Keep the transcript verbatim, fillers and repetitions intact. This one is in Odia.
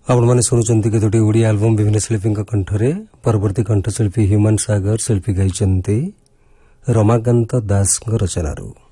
ଆପଣମାନେ ଶୁଣୁଛନ୍ତି କେତୋଟି ଓଡ଼ିଆ ଆଲବମ୍ ବିଭିନ୍ନ ଶିଳ୍ପୀଙ୍କ କଣ୍ଠରେ। ପରବର୍ତ୍ତୀ କଣ୍ଠଶିଳ୍ପୀ ହ୍ୟୁମାନ ସାଗର ଶିଳ୍ପୀ ଗାଇଛନ୍ତି ରମାକାନ୍ତ ଦାସଙ୍କ ରଚନାରୁ।